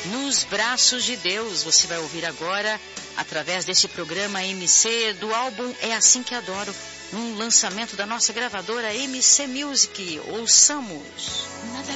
Nos Braços de Deus. Você vai ouvir agora, através desse programa MC, do álbum É Assim Que Adoro, um lançamento da nossa gravadora MC Music. Ouçamos. Nada